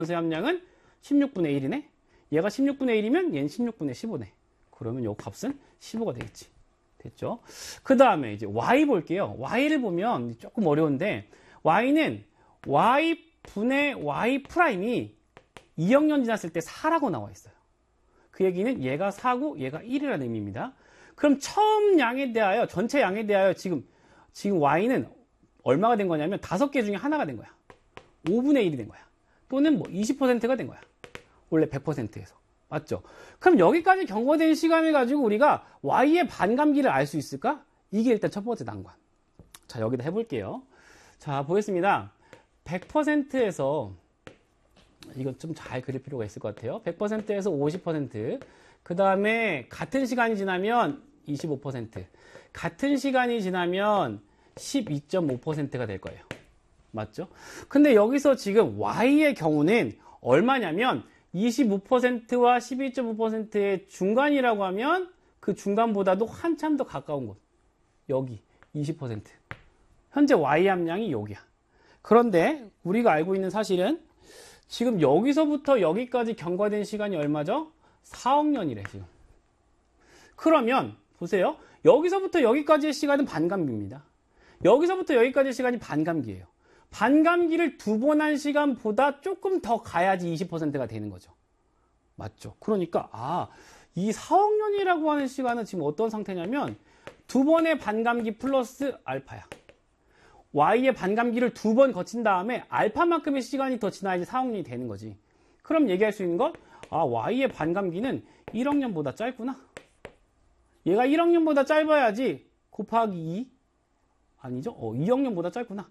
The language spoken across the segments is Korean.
연쇄 함량은 16분의 1이네. 얘가 16분의 1이면 얘는 16분의 15네. 그러면 요 값은 15가 되겠지. 됐죠? 그 다음에 이제 y 볼게요. y를 보면 조금 어려운데 y는 y분의 y 프라임이 2억 년 지났을 때 4라고 나와 있어요. 그 얘기는 얘가 4고 얘가 1이라는 의미입니다. 그럼 처음 양에 대하여, 전체 양에 대하여 지금 y는 얼마가 된 거냐면 5개 중에 하나가 된 거야. 5분의 1이 된 거야. 또는 뭐 20%가 된 거야. 원래 100%에서. 맞죠? 그럼 여기까지 경과된 시간을 가지고 우리가 y의 반감기를 알 수 있을까? 이게 일단 첫 번째 난관. 자, 여기다 해볼게요. 자, 보겠습니다. 100%에서 이건 좀 잘 그릴 필요가 있을 것 같아요. 100%에서 50%. 그 다음에 같은 시간이 지나면 25%. 같은 시간이 지나면 12.5%가 될 거예요. 맞죠? 근데 여기서 지금 y의 경우는 얼마냐면 25%와 12.5%의 중간이라고 하면 그 중간보다도 한참 더 가까운 곳. 여기 20%. 현재 y 함량이 여기야. 그런데 우리가 알고 있는 사실은 지금 여기서부터 여기까지 경과된 시간이 얼마죠? 4억 년이래 지금. 그러면 보세요. 여기서부터 여기까지의 시간은 반감기입니다. 여기서부터 여기까지의 시간이 반감기예요. 반감기를 2번 한 시간보다 조금 더 가야지 20%가 되는 거죠. 맞죠? 그러니까 이 4억 년이라고 하는 시간은 지금 어떤 상태냐면 2번의 반감기 플러스 알파야. y의 반감기를 2번 거친 다음에 알파만큼의 시간이 더 지나야지 4억 년이 되는 거지. 그럼 얘기할 수 있는 건 y의 반감기는 1억 년보다 짧구나. 얘가 1억 년보다 짧아야지 곱하기 2 아니죠? 2억 년보다 짧구나.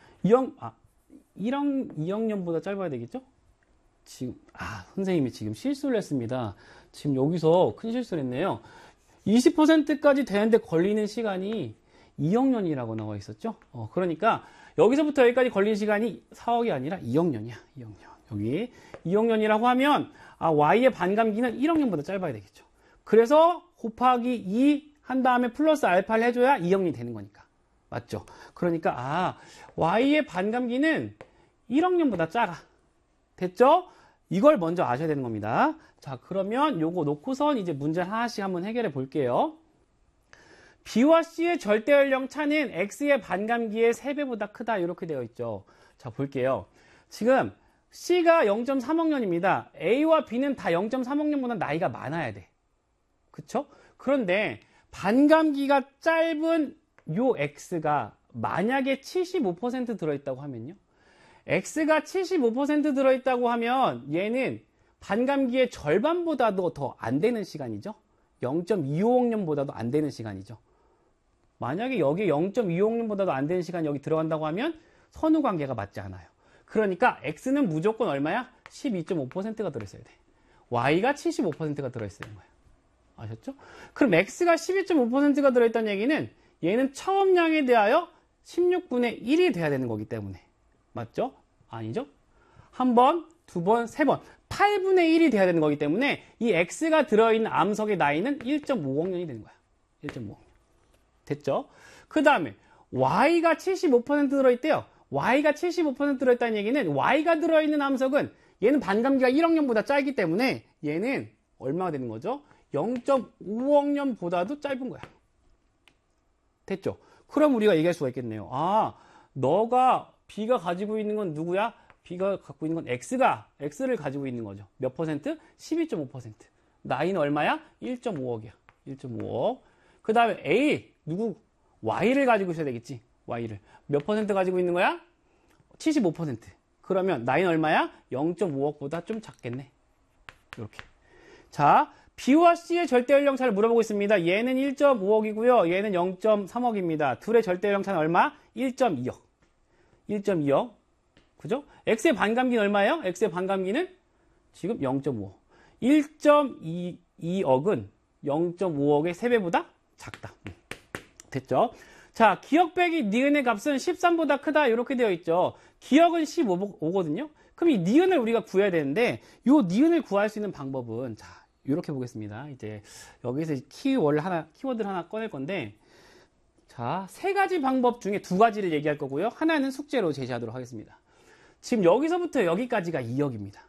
2억 년보다 짧아야 되겠죠? 지금 선생님이 지금 실수를 했습니다. 지금 여기서 큰 실수를 했네요. 20%까지 되는데 걸리는 시간이 2억 년이라고 나와 있었죠? 그러니까 여기서부터 여기까지 걸린 시간이 4억이 아니라 2억 년이야. 2억 년. 여기 2억 년이라고 하면 y의 반감기는 1억 년보다 짧아야 되겠죠. 그래서 곱하기 2 한 다음에 플러스 알파를 해줘야 2억 년이 되는 거니까. 맞죠? 그러니까 y의 반감기는 1억 년보다 작아. 됐죠? 이걸 먼저 아셔야 되는 겁니다. 자, 그러면 요거 놓고선 이제 문제 하나씩 한번 해결해 볼게요. B와 C의 절대 연령 차는 X의 반감기의 3배보다 크다. 이렇게 되어 있죠. 자, 볼게요. 지금 C가 0.3억 년입니다. A와 B는 다 0.3억 년보다 나이가 많아야 돼. 그쵸? 그런데 반감기가 짧은 요 X가 만약에 75% 들어있다고 하면요. X가 75% 들어있다고 하면 얘는 반감기의 절반보다도 더 안 되는 시간이죠. 0.25억 년보다도 안 되는 시간이죠. 만약에 여기 0.25억 년보다도 안 되는 시간이 여기 들어간다고 하면 선후관계가 맞지 않아요. 그러니까 X는 무조건 얼마야? 12.5%가 들어있어야 돼. Y가 75%가 들어있어야 되는 거예요. 아셨죠? 그럼 X가 12.5%가 들어있다는 얘기는 얘는 처음 양에 대하여 16분의 1이 돼야 되는 거기 때문에. 맞죠? 아니죠? 한 번, 두 번, 세 번. 8분의 1이 돼야 되는 거기 때문에 이 X가 들어있는 암석의 나이는 1.5억 년이 되는 거야. 1.5억 년. 됐죠? 그 다음에 Y가 75% 들어있대요. Y가 75% 들어있다는 얘기는 Y가 들어있는 암석은 얘는 반감기가 1억 년보다 짧기 때문에 얘는 얼마가 되는 거죠? 0.5억 년보다도 짧은 거야. 됐죠? 그럼 우리가 얘기할 수가 있겠네요. B가 가지고 있는 건 누구야? B가 갖고 있는 건 X를 가지고 있는 거죠. 몇 퍼센트? 12.5%. 나이는 얼마야? 1.5억이야. 1.5억. 그 다음에 Y를 가지고 있어야 되겠지. Y를. 몇 퍼센트 가지고 있는 거야? 75%. 그러면 나이는 얼마야? 0.5억보다 좀 작겠네. 이렇게. 자, B와 C의 절대 연령차를 물어보고 있습니다. 얘는 1.5억이고요. 얘는 0.3억입니다. 둘의 절대 연령차는 얼마? 1.2억. 1.2억. 그죠? X의 반감기는 얼마예요? X의 반감기는 지금 0.5억. 1.2억은 0.5억의 3배보다 작다. 됐죠? 자, 기억 빼기 니은의 값은 13보다 크다. 이렇게 되어 있죠. 기억은 15거든요. 그럼 이 니은을 우리가 구해야 되는데 이 니은을 구할 수 있는 방법은 이렇게 보겠습니다. 이제 여기서 키워드를 하나 꺼낼 건데 자, 3가지 방법 중에 2가지를 얘기할 거고요. 하나는 숙제로 제시하도록 하겠습니다. 지금 여기서부터 여기까지가 2억입니다.